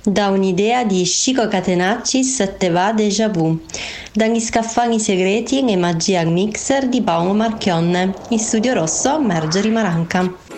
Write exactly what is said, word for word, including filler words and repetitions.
Da un'idea di Chico Catenacci te va déjà vu. Dagli scaffali segreti e magia al mixer di Paolo Marchionne. In studio rosso Marjorie Maranca.